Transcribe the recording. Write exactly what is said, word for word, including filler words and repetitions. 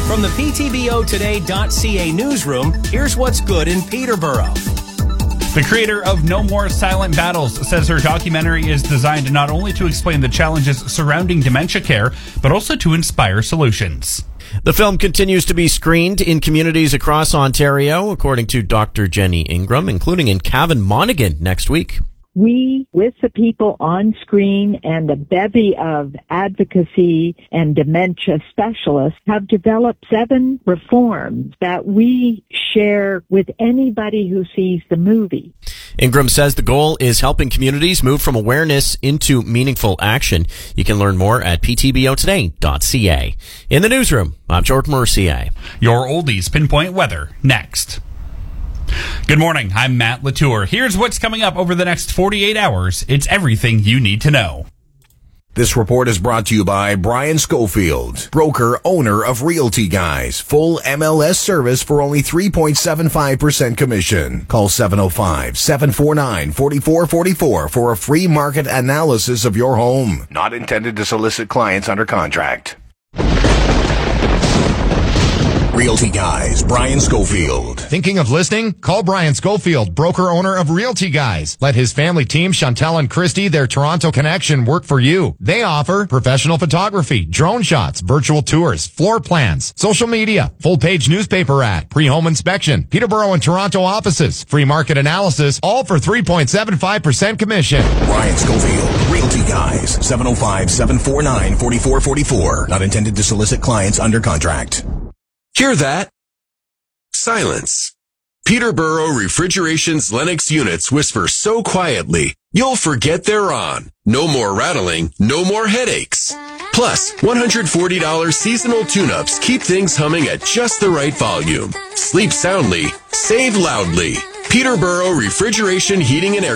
From the P T B O Today dot C A newsroom, here's what's good in Peterborough. The creator of No More Silent Battles says her documentary is designed not only to explain the challenges surrounding dementia care, but also to inspire solutions. The film continues to be screened in communities across Ontario, according to Doctor Jenny Ingram, including in Cavan Monaghan next week. We, with the people on screen and a bevy of advocacy and dementia specialists, have developed seven reforms that we share with anybody who sees the movie. Ingram says the goal is helping communities move from awareness into meaningful action. You can learn more at P T B O Today dot C A. In the newsroom, I'm Jordan Mercier. Your Oldies Pinpoint Weather, next. Good morning, I'm Matt Latour. Here's what's coming up over the next forty-eight hours. It's everything you need to know. This report is brought to you by Brian Schofield, broker, owner of Realty Guys. Full M L S service for only three point seven five percent commission. Call seven oh five, seven four nine, four four four four for a free market analysis of your home. Not intended to solicit clients under contract. Realty Guys, Brian Schofield. Thinking of listing? Call Brian Schofield, broker owner of Realty Guys. Let his family team, Chantel and Christy, their Toronto connection, work for you. They offer professional photography, drone shots, virtual tours, floor plans, social media, full page newspaper ad, pre-home inspection, Peterborough and Toronto offices, free market analysis, all for three point seven five percent commission. Brian Schofield, Realty Guys, seven oh five, seven four nine, four four four four. Not intended to solicit clients under contract. Hear that? Silence. Peterborough Refrigeration's Lennox units whisper so quietly, you'll forget they're on. No more rattling, no more headaches. Plus, one hundred forty dollars seasonal tune-ups keep things humming at just the right volume. Sleep soundly, save loudly. Peterborough Refrigeration, Heating and Air